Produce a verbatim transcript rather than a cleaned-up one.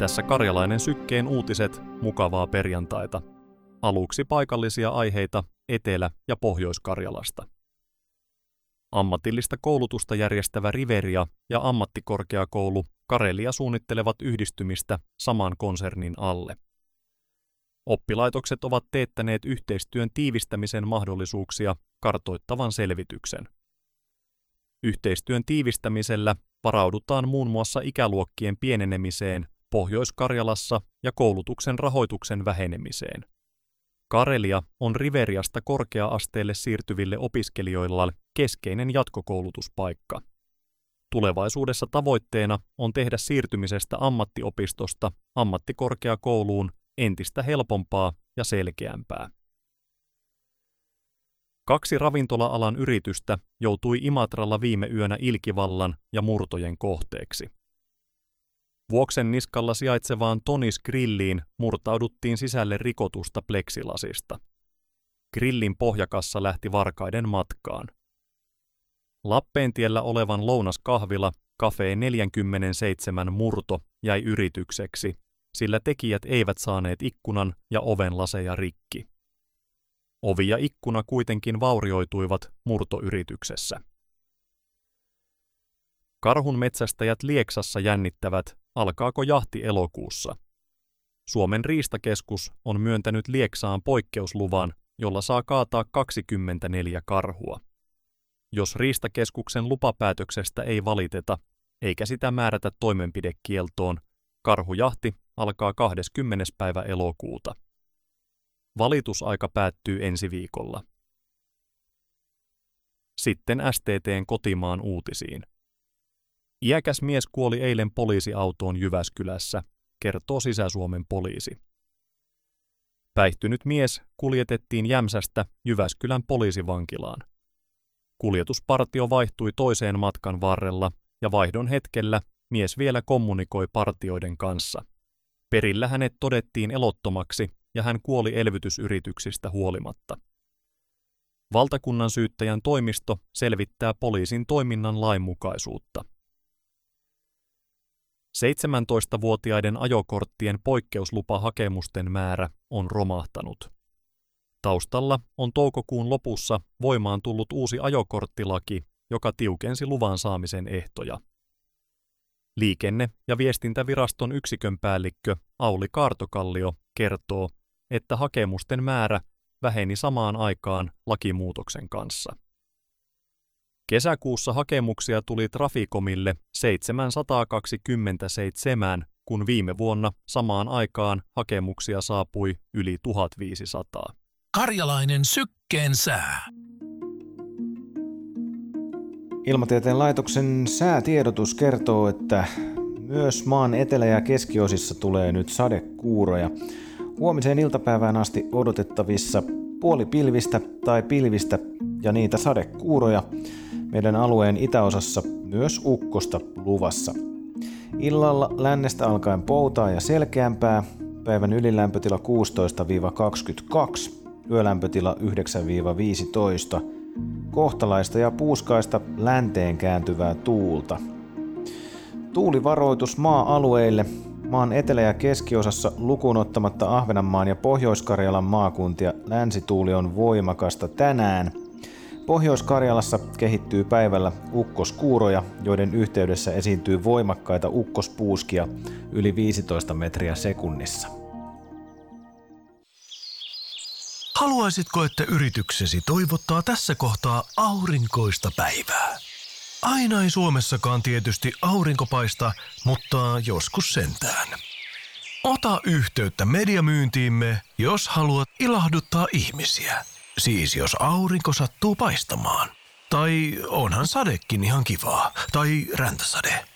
Tässä Karjalainen Sykkeen uutiset, mukavaa perjantaita. Aluksi paikallisia aiheita Etelä- ja Pohjois-Karjalasta. Ammatillista koulutusta järjestävä Riveria ja ammattikorkeakoulu Karelia suunnittelevat yhdistymistä saman konsernin alle. Oppilaitokset ovat teettäneet yhteistyön tiivistämisen mahdollisuuksia kartoittavan selvityksen. Yhteistyön tiivistämisellä varaudutaan muun muassa ikäluokkien pienenemiseen Pohjois-Karjalassa ja koulutuksen rahoituksen vähenemiseen. Karelia on Riveriasta korkea-asteelle siirtyville opiskelijoilla keskeinen jatkokoulutuspaikka. Tulevaisuudessa tavoitteena on tehdä siirtymisestä ammattiopistosta ammattikorkeakouluun entistä helpompaa ja selkeämpää. Kaksi ravintola-alan yritystä joutui Imatralla viime yönä ilkivallan ja murtojen kohteeksi. Vuoksen niskalla sijaitsevaan Tonis Grilliin murtauduttiin sisälle rikotusta pleksilasista. Grillin pohjakassa lähti varkaiden matkaan. Lappeentiellä olevan lounaskahvila Cafe neljäkymmentäseitsemän murto jäi yritykseksi, sillä tekijät eivät saaneet ikkunan ja oven laseja rikki. Ovi ja ikkuna kuitenkin vaurioituivat murtoyrityksessä. Karhun metsästäjät Lieksassa jännittävät, alkaako jahti elokuussa. Suomen riistakeskus on myöntänyt Lieksaan poikkeusluvan, jolla saa kaataa kaksikymmentäneljä karhua. Jos riistakeskuksen lupapäätöksestä ei valiteta, eikä sitä määrätä toimenpidekieltoon, karhujahti alkaa kahdeskymmenes päivä elokuuta. Valitusaika päättyy ensi viikolla. Sitten S T T:n kotimaan uutisiin. Iäkäs mies kuoli eilen poliisiautoon Jyväskylässä, kertoo Sisä-Suomen poliisi. Päihtynyt mies kuljetettiin Jämsästä Jyväskylän poliisivankilaan. Kuljetuspartio vaihtui toiseen matkan varrella ja vaihdon hetkellä mies vielä kommunikoi partioiden kanssa. Perillä hänet todettiin elottomaksi ja hän kuoli elvytysyrityksistä huolimatta. Valtakunnan syyttäjän toimisto selvittää poliisin toiminnan lainmukaisuutta. seitsemäntoistavuotiaiden ajokorttien poikkeuslupahakemusten määrä on romahtanut. Taustalla on toukokuun lopussa voimaan tullut uusi ajokorttilaki, joka tiukensi luvan saamisen ehtoja. Liikenne- ja viestintäviraston yksikön päällikkö Auli Kaartokallio kertoo, että hakemusten määrä väheni samaan aikaan lakimuutoksen kanssa. Kesäkuussa hakemuksia tuli Traficomille seitsemänsataakaksikymmentäseitsemän, kun viime vuonna samaan aikaan hakemuksia saapui yli tuhatviisisataa. Karjalainen Sykkeen sää. Ilmatieteen laitoksen säätiedotus kertoo, että myös maan etelä- ja keskiosissa tulee nyt sadekuuroja. Huomiseen iltapäivään asti odotettavissa puolipilvistä tai pilvistä ja niitä sadekuuroja. Meidän alueen itäosassa myös ukkosta luvassa. Illalla lännestä alkaen poutaa ja selkeämpää. Päivän ylilämpötila kuusitoista kaksikymmentäkaksi, yölämpötila yhdeksän viisitoista. Kohtalaista ja puuskaista länteen kääntyvää tuulta. Tuulivaroitus maa-alueille. Maan etelä- ja keskiosassa lukuun ottamatta Ahvenanmaan ja Pohjois-Karjalan maakuntia länsituuli on voimakasta tänään. Pohjois-Karjalassa kehittyy päivällä ukkoskuuroja, joiden yhteydessä esiintyy voimakkaita ukkospuuskia yli viisitoista metriä sekunnissa. Haluaisitko, että yrityksesi toivottaa tässä kohtaa aurinkoista päivää? Aina ei Suomessakaan tietysti aurinko paista, mutta joskus sentään. Ota yhteyttä mediamyyntiimme, jos haluat ilahduttaa ihmisiä. Siis jos aurinko sattuu paistamaan. Tai onhan sadekin ihan kivaa. Tai räntäsade.